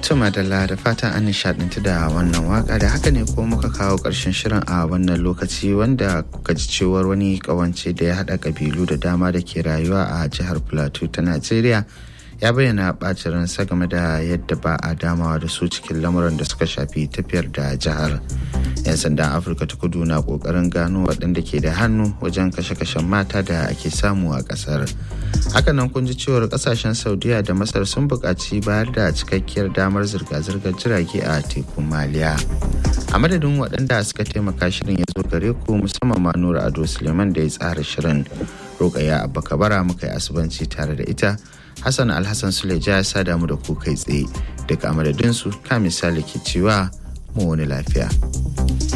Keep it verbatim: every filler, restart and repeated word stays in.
Tuma da da fatan an nishadantu da wannan waka da haka ne ko muka kawo ƙarshen shirin a wannan lokaci wanda kuka ji cewar wani ƙawance da ya haɗa ƙabilu da dama da ke rayuwa a jihar Plateau ta Najeriya ya bayyana ɓacin ransa game da yadda ba a damawa da su cikin lamuran da suka shafi tafiyar da jihar. 'Yan sandan Afirka ta Kudu na ƙoƙarin gano waɗanda ke da hannu wajen kashe-kashen mata da ake samu a ƙasar. Hakanan kun ji cewar ƙasashen Saudiya da Masar sun buƙaci bayar da cikakkiyar damar zirga-zirgar jirage a tekun Maliya. A madadin waɗanda suka taimaka shirin ya zo gare ku musamman ma Nura Ado Suleiman da ya tsara shirin. Rokaya Abba Kabara muka yi asubanci tare da ita. Hassan Alhassan Suleja ya sada mu da ku kai tsaye. Daga a madadinsu ka misali ke cewa mu wani lafiya.